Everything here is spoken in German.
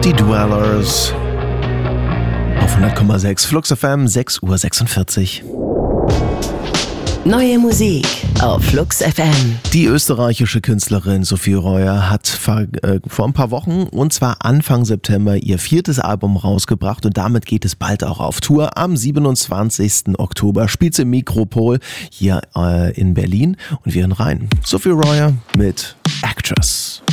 Die Dwellers auf 100,6 Flux FM, 6:46 Uhr. Neue Musik auf Flux FM. Die österreichische Künstlerin Sophie Reuer hat vor ein paar Wochen, und zwar Anfang September, ihr 4. Album rausgebracht und damit geht es bald auch auf Tour. Am 27. Oktober spielt sie im Mikropol hier in Berlin und wir hören rein. Sophie Reuer mit Actress.